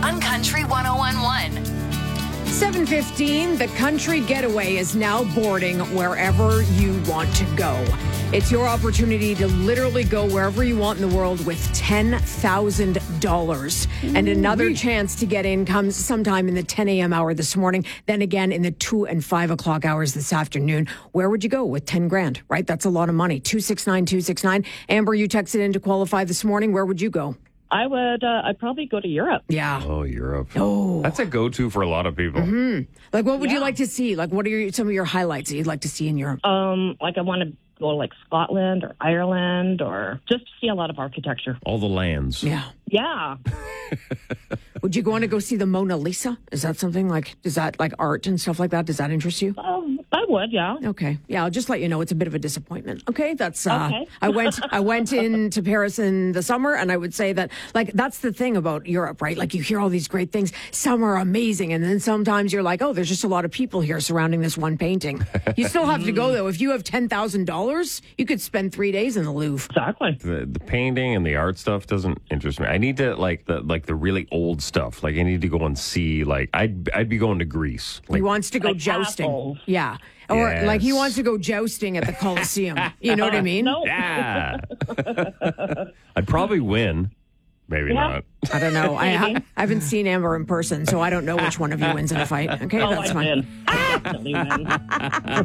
on Country 101.1. 7:15, the Country Getaway is now boarding wherever you want to go. It's your opportunity to literally go wherever you want in the world with $10,000. And another chance to get in comes sometime in the 10 a.m. hour this morning, then again in the 2 and 5 o'clock hours this afternoon. Where would you go with 10 grand, right? That's a lot of money. 269-269. Amber, you texted in to qualify this morning. Where would you go? I would. I'd probably go to Europe. Yeah. Oh, Europe. Oh. That's a go-to for a lot of people. Like, what would you like to see? Like, what are some of your highlights that you'd like to see in Europe? Like I want to go to like Scotland or Ireland or just see a lot of architecture. All the lands. Yeah. Yeah. Would you want to go see the Mona Lisa? Is that something like, is that like art and stuff like that? Does that interest you? I would, yeah. Okay. Yeah, I'll just let you know it's a bit of a disappointment. Okay, that's Okay. I went into Paris in the summer, and I would say that like that's the thing about Europe, right? Like you hear all these great things, some are amazing, and then sometimes you're like, oh, there's just a lot of people here surrounding this one painting. You still have to go though. If you have $10,000, you could spend 3 days in the Louvre. Exactly. The painting and the art stuff doesn't interest me. I need to like the really old stuff. Like I need to go and see. Like I'd be going to Greece. He wants to go like jousting. assholes. Yeah. Or Yes. like he wants to go jousting at the Colosseum. You know what I mean? No. Yeah. I'd probably win. Maybe Yeah. not. I don't know. I Maybe. haven't seen Amber in person, so I don't know which one of you wins in a fight. Okay, Oh, that's I fine. win. I definitely win.